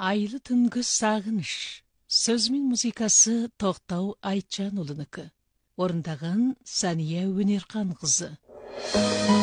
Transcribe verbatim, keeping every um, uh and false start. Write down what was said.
Айлы түнгі сағыныш. Сөз мен музыкасы Тоқтау Айтжанұлынікі. Орындаған Сания Өнерхан қызы.